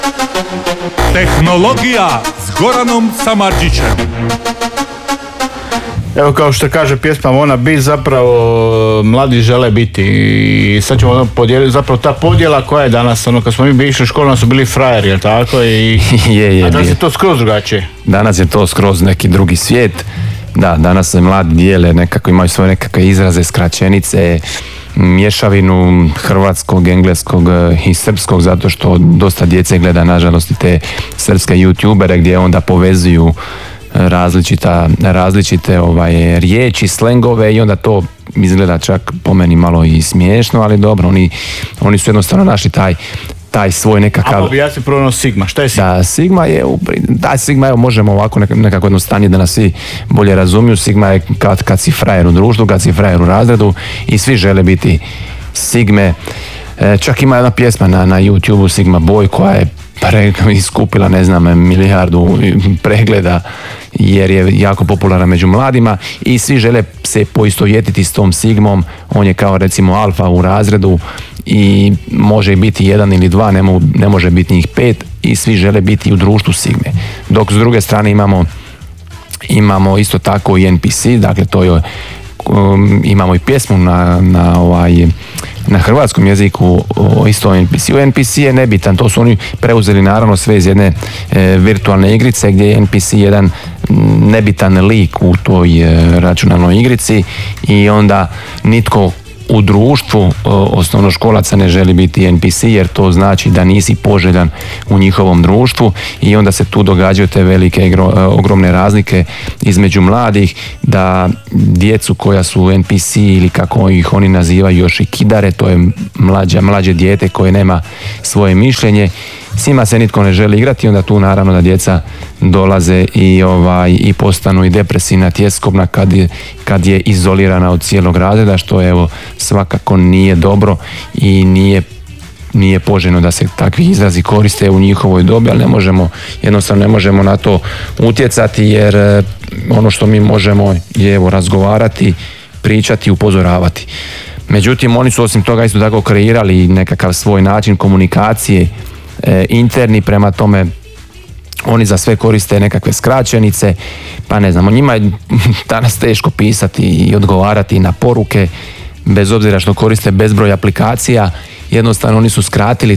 Tehnologija s Goranom Samardžićem. Evo kao što kaže pjesma Ona bi, zapravo mladi žele biti i sad ćemo podijeliti zapravo ta podjela koja je danas, kad smo mi bili išli u školu, su bili frajeri, jel tako? Je, a danas je to skroz drugačije. Danas je to skroz neki drugi svijet. Da, danas se mladi dijele, nekako imaju svoje nekakve izraze, skraćenice, mješavinu hrvatskog, engleskog i srpskog, zato što dosta djece gleda nažalost i te srpske youtubere gdje onda povezuju različite riječi, slengove i onda to izgleda čak po meni malo i smiješno, ali dobro, oni su jednostavno našli taj svoj nekakav... A objasni prvo ono Sigma, šta je Sigma? Sigma je, možemo ovako nekako jednostavnije da nas svi bolje razumiju. Sigma je kad si frajer u društvu, kad si frajer u razredu i svi žele biti Sigme. Čak ima jedna pjesma na YouTubeu Sigma Boy koja je iskupila, ne znam, 1 milijardu pregleda jer je jako popularan među mladima i svi žele se poistovjetiti s tom Sigmom. On je kao recimo alfa u razredu i može biti 1 ili 2, ne može biti njih 5 i svi žele biti u društvu Sigme. Dok s druge strane imamo isto tako i NPC, dakle to je imamo i pjesmu na hrvatskom jeziku isto NPC. NPC je nebitan, to su oni preuzeli naravno sve iz jedne virtualne igrice gdje je NPC jedan nebitan lik u toj računalnoj igrici i onda nitko u društvu osnovnoškolaca ne želi biti NPC jer to znači da nisi poželjan u njihovom društvu i onda se tu događaju te velike ogromne razlike između mladih, da djecu koja su NPC ili kako ih oni nazivaju još i kidare, to je mlađe dijete koje nema svoje mišljenje, s njima se nitko ne želi igrati, onda tu naravno da djeca dolaze i postanu i depresivna, tjeskobna kad je izolirana od cijelog razreda, što evo svakako nije dobro i nije poželjno da se takvi izrazi koriste u njihovoj dobi, ali jednostavno ne možemo na to utjecati jer ono što mi možemo je evo razgovarati, pričati, upozoravati. Međutim, oni su osim toga isto tako kreirali nekakav svoj način komunikacije interni, prema tome oni za sve koriste nekakve skraćenice, pa ne znam, njima je danas teško pisati i odgovarati na poruke, bez obzira što koriste bezbroj aplikacija, jednostavno oni su skratili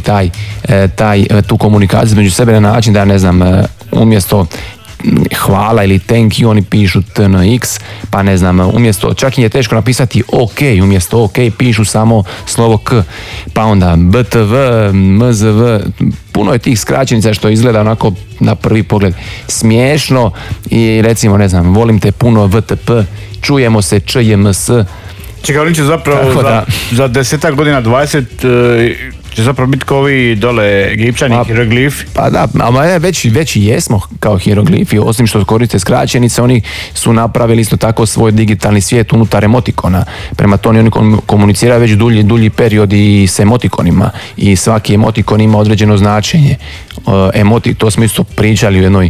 tu komunikaciju među sebe na način da, ne znam, umjesto hvala ili thank you oni pišu TNX, pa ne znam, umjesto, čak im je teško napisati OK, umjesto OK pišu samo slovo K, pa onda BTV, MZV, puno je tih skraćenica što izgleda onako na prvi pogled smiješno i recimo, ne znam, volim te puno VTP, čujemo se ČJMS. Čekaj, oni će zapravo za 10 godina, 20 će zapravo biti kao ovi dole Egipćani, hieroglifi. Pa da, ali već i jesmo kao hieroglifi, osim što koriste skraćenice, oni su napravili isto tako svoj digitalni svijet unutar emotikona. Prema tome oni komuniciraju već dulji period i s emotikonima i svaki emotikon ima određeno značenje. To smo isto pričali u jednoj,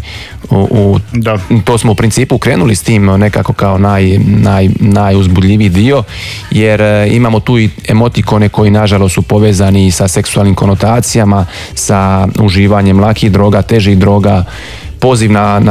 to smo u principu krenuli s tim nekako kao najuzbudljiviji dio, jer imamo tu i emotikone koji nažalost su povezani sa seksualnim konotacijama, sa uživanjem lakih droga, težih droga, poziv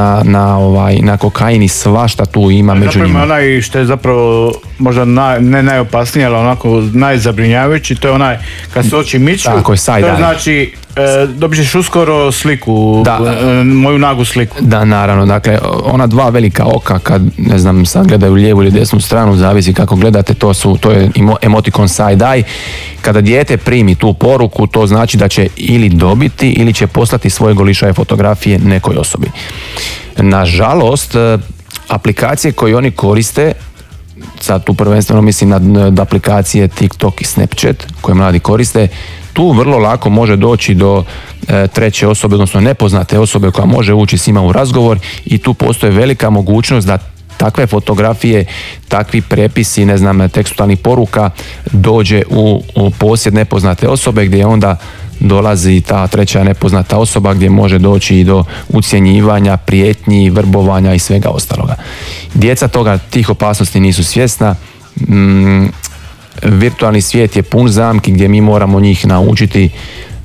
na kokain i svašta tu ima među njima. Zapravo onaj što je zapravo možda ne najopasniji, ali onako najzabrinjavajući, to je onaj kad se oči miču, to je znači dobit ćeš uskoro sliku, moju nagu sliku. Da, naravno, dakle, ona dva velika oka kad, ne znam, sad gledaju lijevu ili desnu stranu, zavisi kako gledate, to je emotikon side-eye. Kada dijete primi tu poruku, to znači da će ili dobiti ili će poslati svoje golišave fotografije nekoj osobi. Nažalost, aplikacije koje oni koriste, sad tu prvenstveno mislim na aplikacije TikTok i Snapchat koje mladi koriste, tu vrlo lako može doći do treće osobe, odnosno nepoznate osobe koja može ući s njima u razgovor i tu postoji velika mogućnost da takve fotografije, takvi prepisi, ne znam, tekstualnih poruka dođe u posjed nepoznate osobe gdje onda dolazi ta treća nepoznata osoba gdje može doći i do ucjenjivanja, prijetnji, vrbovanja i svega ostaloga. Djeca tih opasnosti nisu svjesna. Virtualni svijet je pun zamki gdje mi moramo njih naučiti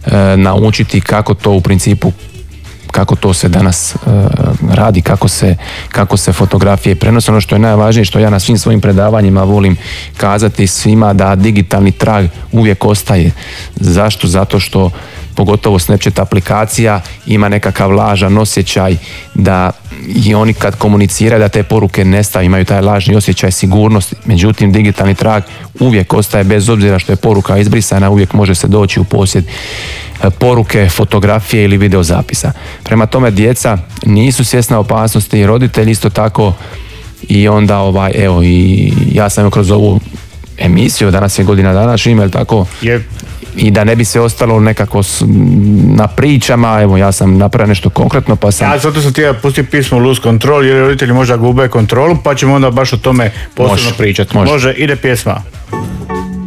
naučiti kako to u principu, kako to se danas radi, kako se fotografije prenose. Ono što je najvažnije, što ja na svim svojim predavanjima volim kazati svima, da digitalni trag uvijek ostaje. Zašto? Zato što pogotovo Snapchat aplikacija ima nekakav lažan osjećaj da i oni kad komuniciraju da te poruke nestaju, imaju taj lažni osjećaj sigurnosti. Međutim, digitalni trag uvijek ostaje, bez obzira što je poruka izbrisana, uvijek može se doći u posjed poruke, fotografije ili videozapisa. Prema tome, djeca nisu svjesna opasnosti, roditelji isto tako, i onda evo, i ja sam kroz ovu emisiju, danas je godina dana, Šime, tako? I da ne bi se ostalo nekako na pričama, evo ja sam napravio nešto konkretno, pa sam... Ja, zato sam ti pustio pismo Lose Control, jer roditelji možda gube kontrolu, pa ćemo onda baš o tome posebno pričati. Može. Ide pjesma.